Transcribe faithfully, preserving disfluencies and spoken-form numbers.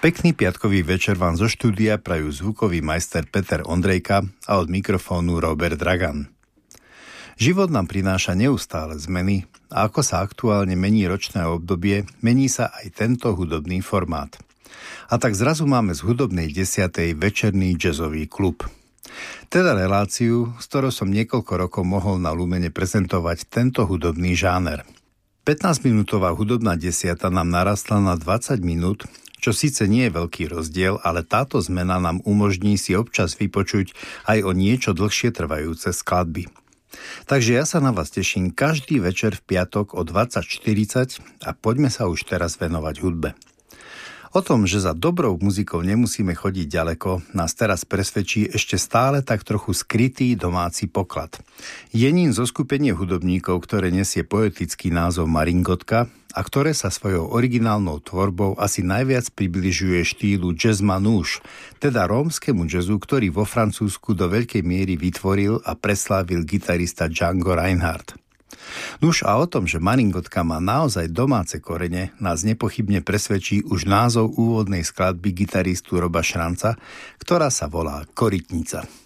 Pekný piatkový večer vám zo štúdia prajú zvukový majster Peter Ondrejka a od mikrofónu Robert Dragan. Život nám prináša neustále zmeny a ako sa aktuálne mení ročné obdobie, mení sa aj tento hudobný formát. A tak zrazu máme z hudobnej desiatej večerný jazzový klub. Teda reláciu, s ktorou som niekoľko rokov mohol na Lumene prezentovať tento hudobný žáner. pätnásťminútová hudobná desiata nám narastla na dvadsať minút, čo síce nie je veľký rozdiel, ale táto zmena nám umožní si občas vypočuť aj o niečo dlhšie trvajúce skladby. Takže ja sa na vás teším každý večer v piatok o dvadsať štyridsať a poďme sa už teraz venovať hudbe. O tom, že za dobrou muzikou nemusíme chodiť ďaleko, nás teraz presvedčí ešte stále tak trochu skrytý domáci poklad. Je ním zoskupenie hudobníkov, ktoré nesie poetický názov Maringotka a ktoré sa svojou originálnou tvorbou asi najviac približuje štýlu jazz manouche, teda rómskemu jazzu, ktorý vo Francúzsku do veľkej miery vytvoril a preslávil gitarista Django Reinhardt. Nuž a o tom, že Maringotka má naozaj domáce korene, nás nepochybne presvedčí už názov úvodnej skladby gitaristu Roba Šranca, ktorá sa volá Korytnica.